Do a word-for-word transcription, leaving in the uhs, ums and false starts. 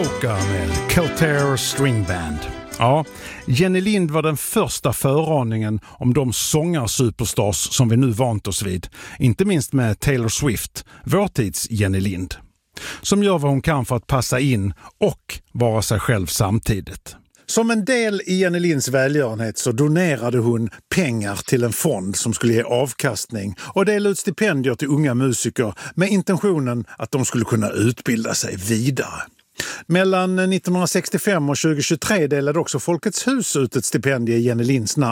Åka med Keltair String Band. Ja, Jenny Lind var den första föraningen om de sångarsuperstars som vi nu vant oss vid. Inte minst med Taylor Swift, vår tids Jenny Lind. Som gör vad hon kan för att passa in och vara sig själv samtidigt. Som en del i Jenny Linds välgörenhet så donerade hon pengar till en fond som skulle ge avkastning och dela ut stipendier till unga musiker med intentionen att de skulle kunna utbilda sig vidare. Mellan nittonhundrasextiofem och tjugohundratjugotre delade också Folkets hus ut ett stipendium i Jenny Linds namn.